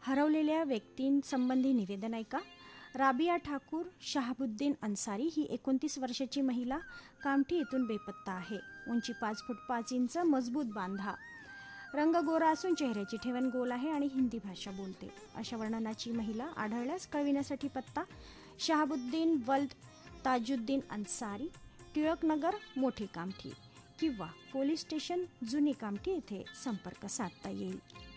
हरवलेल्या व्यक्तींसंबंधी निवेदन ऐका. राबिया ठाकूर शहाबुद्दीन अन्सारी ही 29 वर्षाची महिला कामठी येथून बेपत्ता आहे. उंची 5 फूट 5 इंच, मजबूत बांधा, रंग गोरा असून चेहऱ्याची ठेवण गोल आहे आणि हिंदी भाषा बोलते. अशा वर्णनाची महिला आढळल्यास कळविण्यासाठी पत्ता शहाबुद्दीन वल्द ताजुद्दीन अन्सारी, टिळकनगर, मोठी कामठी किंवा पोलीस स्टेशन जुनी कामठी येथे संपर्क साधता येईल.